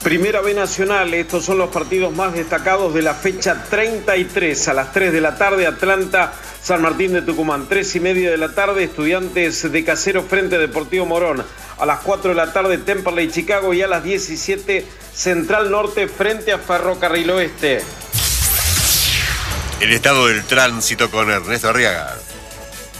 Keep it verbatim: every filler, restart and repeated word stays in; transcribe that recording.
Primera B Nacional, estos son los partidos más destacados de la fecha treinta y tres. A las tres de la tarde, Atlanta, San Martín de Tucumán. tres y media de la tarde, Estudiantes de Caseros frente a Deportivo Morón. A las cuatro de la tarde, Temperley, Chicago. Y a las diecisiete, Central Norte frente a Ferrocarril Oeste. El estado del tránsito con Ernesto Arriaga.